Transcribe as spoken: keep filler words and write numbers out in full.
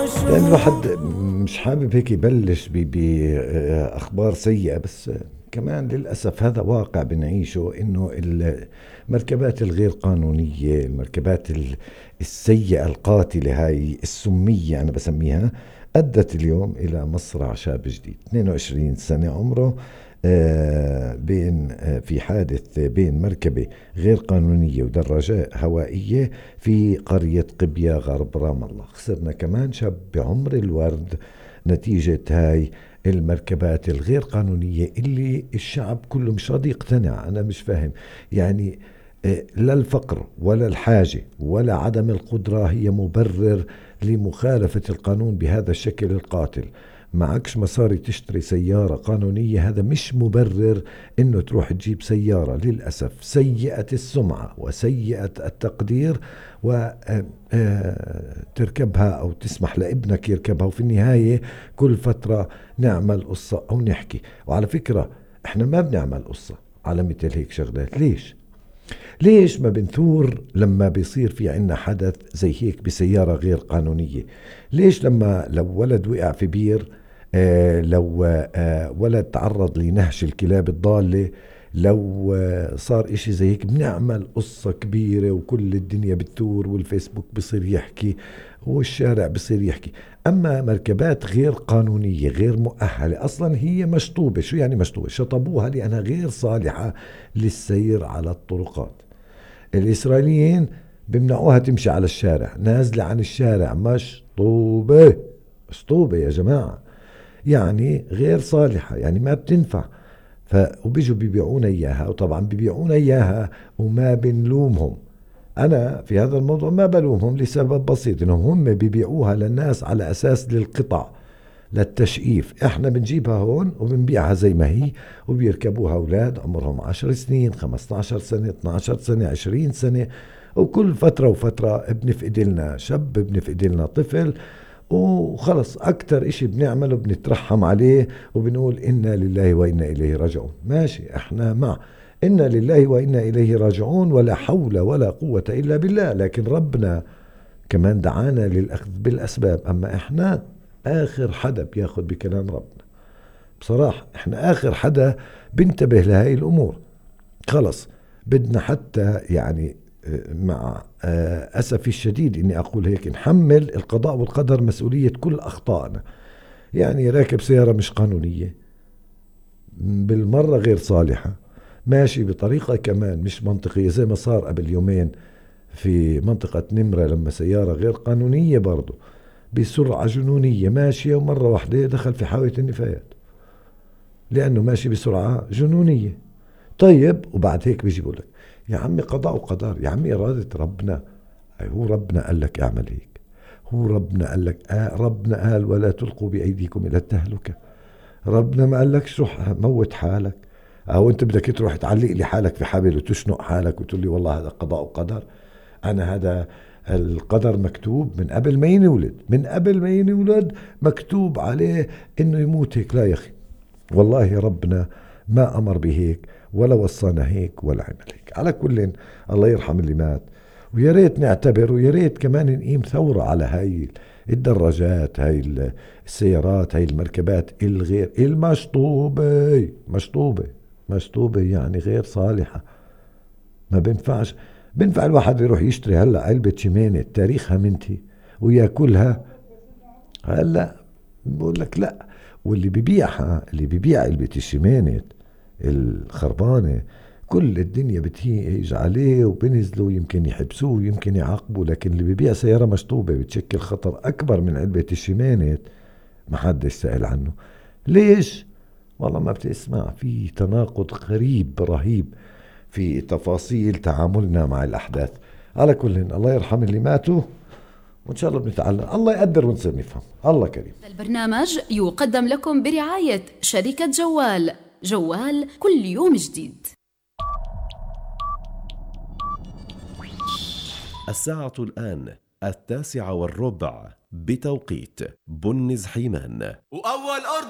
يعني الواحد مش حابب هيك يبلش بأخبار سيئة، بس كمان للأسف هذا واقع بنعيشه، إنه المركبات الغير قانونية، المركبات ال- السيئة القاتلة، هاي السمية أنا بسميها، أدت اليوم إلى مصرع شاب جديد اثنين وعشرين سنة عمره. آه، بين آه، في حادث بين مركبة غير قانونية ودراجة هوائية في قرية قبية غرب رام الله. خسرنا كمان شاب بعمر الورد نتيجة هاي المركبات الغير قانونية اللي الشعب كله مش راضي يقتنع. أنا مش فاهم يعني، آه، لا الفقر ولا الحاجة ولا عدم القدرة هي مبرر لمخالفة القانون بهذا الشكل القاتل. معكش مصاري تشتري سيارة قانونية، هذا مش مبرر انه تروح تجيب سيارة للأسف سيئة السمعة وسيئة التقدير وتركبها او تسمح لابنك يركبها. وفي النهاية كل فترة نعمل قصة او نحكي. وعلى فكرة احنا ما بنعمل قصة على مثل هيك شغلات. ليش؟ ليش ما بنثور لما بيصير في عنا حدث زي هيك بسيارة غير قانونية؟ ليش لما لو ولد وقع في بير، آه لو آه ولد تعرض لنهش الكلاب الضالة، لو آه صار اشي زي هيك بنعمل قصة كبيرة وكل الدنيا بتثور والفيسبوك بصير يحكي والشارع بصير يحكي. أما مركبات غير قانونية غير مؤهلة أصلا، هي مشطوبة. شو يعني مشطوبة؟ شطبوها لأنها غير صالحة للسير على الطرقات. الإسرائيليين بيمنعوها تمشي على الشارع، نازلة عن الشارع مشطوبة. مشطوبة يا جماعة، يعني غير صالحة، يعني ما بتنفع. ف وبيجوا بيبيعونا إياها، وطبعا بيبيعونا إياها وما بنلومهم. أنا في هذا الموضوع ما بلومهم لسبب بسيط، إنهم هم بيبيعوها للناس على أساس للقطع، للتشقيف. احنا بنجيبها هون وبنبيعها زي ما هي، وبيركبوها اولاد عمرهم عشر سنين، خمسة عشر سنة، اثني عشر سنة، عشرين سنة. وكل فترة وفترة بنفقد لنا شاب، بنفقد لنا طفل، وخلص اكتر اشي بنعمله بنترحم عليه وبنقول انا لله وانا اليه راجعون. ماشي، احنا مع انا لله وانا اليه راجعون، ولا حول ولا قوة الا بالله. لكن ربنا كمان دعانا للأخذ بالأسباب. أما إحنا آخر حدا بياخد بكلام ربنا. بصراحة إحنا آخر حدا بنتبه لهاي الأمور. خلص بدنا حتى يعني، آه، مع آه، أسفي الشديد إني أقول هيك، نحمل القضاء والقدر مسؤولية كل أخطائنا. يعني راكب سيارة مش قانونية، بالمرة غير صالحة، ماشي بطريقة كمان مش منطقية، زي ما صار قبل يومين في منطقة نمرة لما سيارة غير قانونية برضو بسرعة جنونية ماشية، ومرة واحدة دخل في حاوية النفايات لأنه ماشي بسرعة جنونية. طيب وبعد هيك بيجي بقول لك يا عمي قضاء وقدر، يا عمي إرادة ربنا. أي هو ربنا قال لك اعمل هيك؟ هو ربنا قال لك آه ربنا قال ولا تلقوا بأيديكم إلى التهلكة؟ ربنا ما قال لكش روح موت حالك؟ أو أنت بدك تروح تعلق لي حالك في حبل وتشنق حالك وتقول لي والله هذا قضاء وقدر؟ أنا هذا القدر مكتوب من قبل ما ينولد، من قبل ما ينولد مكتوب عليه إنه يموت هيك. لا يا أخي، والله يا ربنا ما أمر بهيك ولا وصانا هيك ولا عمل هيك. على كل، الله يرحم اللي مات، ويا ريت نعتبر، ويا ريت كمان نقيم ثورة على هاي الدراجات، هاي السيارات، هاي المركبات الغير المشطوبة. مشطوبة مشطوبة يعني غير صالحة. ما بينفعش. بينفع الواحد يروح يشتري هلا علبة شمانة تاريخها منتهي وياكلها؟ هلا بقول لك لا. واللي بيبيعها، اللي بيبيع علبة الشمانة الخربانة، كل الدنيا بتهيج عليه وبنزلوا، يمكن يحبسوه يمكن يعاقبوا. لكن اللي بيبيع سيارة مشطوبة بتشكل خطر أكبر من علبة الشمانة ما حدش سأل عنه. ليش؟ والله ما بتسمع. في تناقض غريب رهيب في تفاصيل تعاملنا مع الأحداث. على كل، الله يرحم اللي ماتوا، وإن شاء الله بنتعلم، الله يقدر ونصير نفهم. الله كريم. البرنامج يقدم لكم برعاية شركة جوال. جوال كل يوم جديد. الساعة الآن التاسعة والربع بتوقيت بنز حيمان. وأول أرض